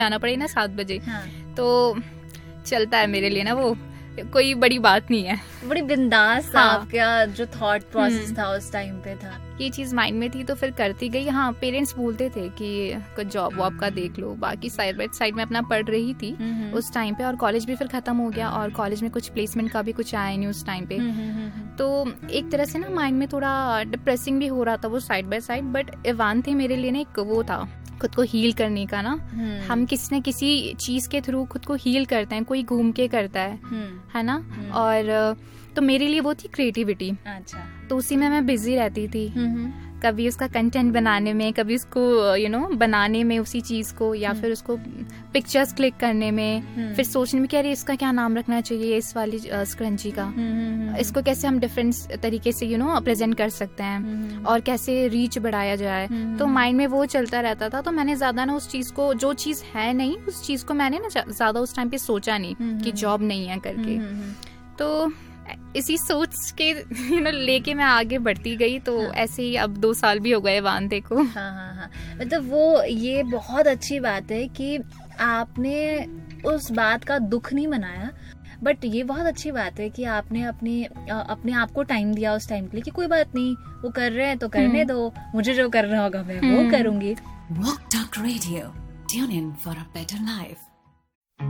जाना पड़े ना 7 बजे। हाँ। तो चलता है मेरे लिए ना, वो कोई बड़ी बात नहीं है। बड़ी बिंदास हाँ। आपका जो थॉट प्रोसेस था उस टाइम पे था, ये चीज माइंड में थी तो फिर करती गई। हाँ, पेरेंट्स बोलते थे कि कुछ जॉब वॉब का देख लो, बाकी साइड बाय साइड में अपना पढ़ रही थी उस टाइम पे। और कॉलेज भी फिर खत्म हो गया और कॉलेज में कुछ प्लेसमेंट का भी कुछ आया नहीं उस टाइम पे। तो एक तरह से ना माइंड में थोड़ा डिप्रेसिंग भी हो रहा था वो side by side. But Ivan थे मेरे लिए ना एक वो था खुद को हील करने का ना। हम किसी न किसी चीज के थ्रू खुद को हील करते हैं, कोई घूम के करता है ना। और तो मेरे लिए वो थी क्रिएटिविटी। अच्छा। तो उसी में मैं बिजी रहती थी, कभी उसका कंटेंट बनाने में, कभी उसको बनाने में उसी चीज को, या फिर उसको पिक्चर्स क्लिक करने में, फिर सोचने में कि अरे इसका क्या नाम रखना चाहिए इस वाली स्क्रंची का, इसको कैसे हम डिफरेंट तरीके से प्रेजेंट कर सकते हैं और कैसे रीच बढ़ाया जाए। तो माइंड में वो चलता रहता था। तो मैंने ज्यादा ना उस चीज को, जो चीज है नहीं उस चीज को मैंने ना ज्यादा उस टाइम पे सोचा नहीं कि जॉब नहीं है करके। तो इसी सोच के लेके मैं आगे बढ़ती गई। तो ऐसे ही अब 2 साल भी हो गए वांदे को। हाँ। मतलब वो ये बहुत अच्छी बात है कि आपने उस बात का दुख नहीं मनाया, बट ये बहुत अच्छी बात है कि आपने अपने आप को टाइम दिया उस टाइम के लिए कि कोई बात नहीं, वो कर रहे हैं तो करने दो, मुझे जो करना होगा मैं वो करूंगी। Walk Talk Radio. Tune in for a better life.